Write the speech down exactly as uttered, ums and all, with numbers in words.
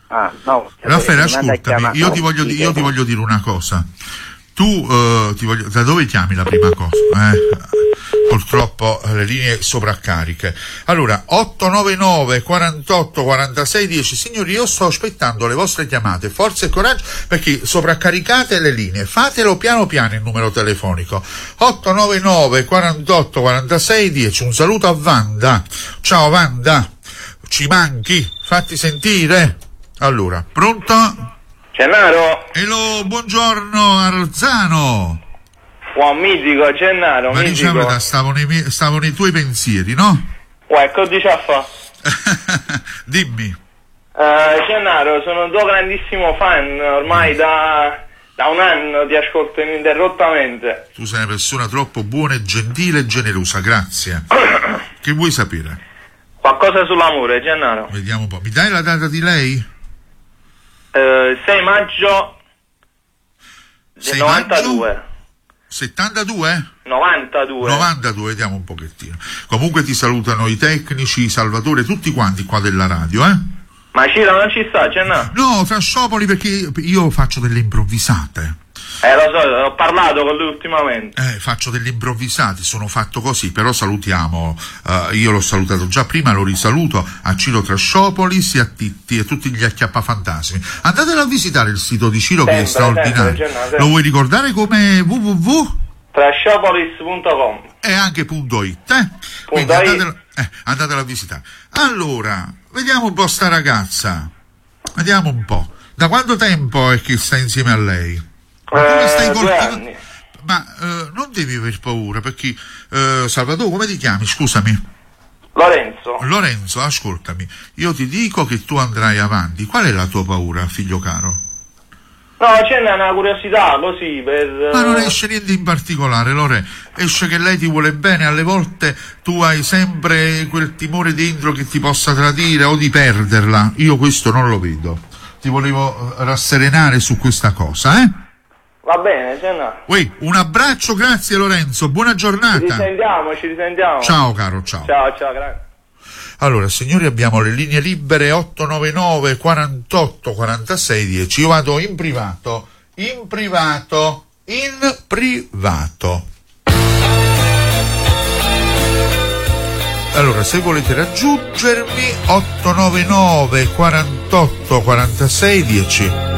Ah, no. Raffaele, ascoltami, io ti voglio, di, io ti voglio dire una cosa. Tu, uh, ti voglio, da dove chiami la prima cosa? Eh? Purtroppo le linee sovraccariche. Allora, otto nove nove quarantotto quarantasei dieci. Signori, io sto aspettando le vostre chiamate, forza e coraggio, perché sovraccaricate le linee, fatelo piano piano il numero telefonico. otto nove nove quarantotto quarantasei dieci. Un saluto a Wanda. Ciao Wanda, ci manchi, fatti sentire. Allora, pronto? Gennaro. Hello, buongiorno Arzano. Buon mitico, Gennaro, ma mitico. diciamo, stavo nei, miei, stavo nei tuoi pensieri, no? Uè, cosa dici a fa? Dimmi. Uh, Gennaro, sono un tuo grandissimo fan, ormai da, da un anno ti ascolto ininterrottamente. Tu sei una persona troppo buona, gentile e generosa, grazie. Che vuoi sapere? Qualcosa sull'amore, Gennaro. Vediamo un po'. Mi dai la data di lei? Uh, sei maggio del novantadue. Maggio? settantadue? novantadue. novantadue, vediamo un pochettino. Comunque ti salutano i tecnici, Salvatore, tutti quanti qua della radio, eh? Ma Ciro non ci sta, Gennaro? No, Trasciopoli, perché io faccio delle improvvisate. Eh, lo so, ho parlato con lui ultimamente. Eh, faccio degli improvvisati, sono fatto così, però salutiamo, uh, io l'ho salutato già prima, lo risaluto a Ciro Trasciopoli, sia a Titti e tutti gli acchiappafantasmi. Andatelo a visitare il sito di Ciro, sempre, che è straordinario. Sempre, sempre. Lo vuoi ricordare come w w w? Trasciopolis punto com e anche punto it, eh? Quindi andatelo, eh, andatelo a visitare. Allora, vediamo un po' sta ragazza, vediamo un po'. Da quanto tempo è che sta insieme a lei? Ma come stai coltivando? Ma uh, non devi aver paura, perché uh, Salvatore, come ti chiami? Scusami. Lorenzo. Lorenzo, ascoltami, io ti dico che tu andrai avanti. Qual è la tua paura, figlio caro? No, c'è una curiosità così per... Ma non esce niente in particolare, Lore. Esce che lei ti vuole bene, alle volte tu hai sempre quel timore dentro che ti possa tradire o di perderla. Io questo non lo vedo. Ti volevo rasserenare su questa cosa, eh? Va bene, c'è no. Uè, un abbraccio, grazie Lorenzo, buona giornata. Ci risentiamo, ci risentiamo. Ciao caro, ciao. Ciao, ciao, grazie. Allora, signori, abbiamo le linee libere otto nove nove quarantotto quarantasei dieci. Io vado in privato, in privato, in privato. Allora, se volete raggiungermi, otto nove nove quarantotto quarantasei dieci.